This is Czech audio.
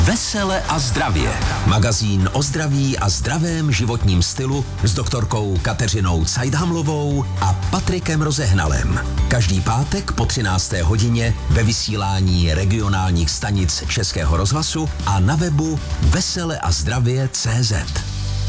Vesele a zdravě. Magazín o zdraví a zdravém životním stylu s doktorkou Kateřinou Cajdhamlovou a Patrikem Rozehnalem. Každý pátek po 13. hodině ve vysílání regionálních stanic Českého rozhlasu a na webu veseleazdravě.cz.